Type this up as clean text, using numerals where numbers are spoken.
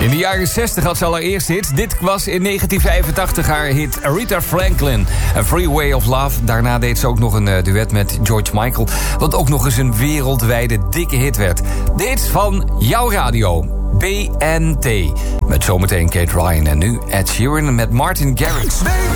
In de jaren 60 had ze allereerst hits. Dit was in 1985 haar hit Aretha Franklin. A Free Way of Love. Daarna deed ze ook nog een duet met George Michael. Wat ook nog eens een wereldwijde dikke hit werd. De hits van jouw radio. BNT. Met zometeen Kate Ryan. En nu Ed Sheeran met Martin Garrix.